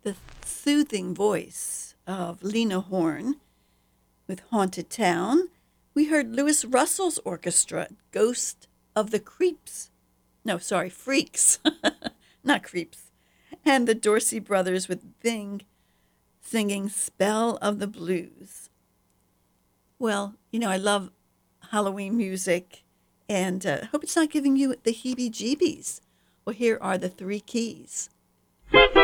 the soothing voice of Lena Horne with Haunted Town. We heard Louis Russell's orchestra, Ghost of the Creeps. No, sorry, Freaks, not Creeps. And the Dorsey Brothers with Bing singing Spell of the Blues. Well, I love Halloween music and hope it's not giving you the heebie-jeebies. Well, here are the Three Keys.